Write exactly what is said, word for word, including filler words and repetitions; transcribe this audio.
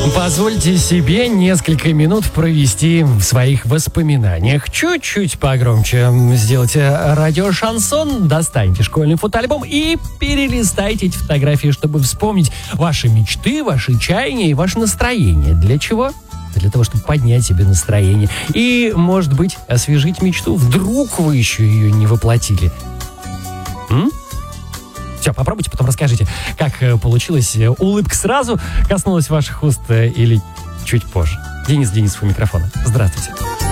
Позвольте себе несколько минут провести в своих воспоминаниях. Чуть-чуть погромче сделайте радиошансон, достаньте школьный фотоальбом и перелистайте эти фотографии, чтобы вспомнить ваши мечты, ваши чаяния и ваше настроение. Для чего? Для того, чтобы поднять себе настроение. И, может быть, освежить мечту. Вдруг вы еще ее не воплотили. М? Все, попробуйте, потом расскажите, как получилось. Улыбка сразу коснулась ваших уст или чуть позже. Денис Денисов у микрофона. Здравствуйте.